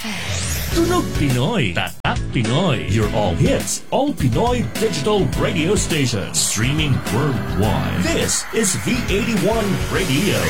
FM. Tunog Pinoy, Tatak Pinoy. Your all hits, all Pinoy digital radio station. Streaming worldwide. This is V81 Radio.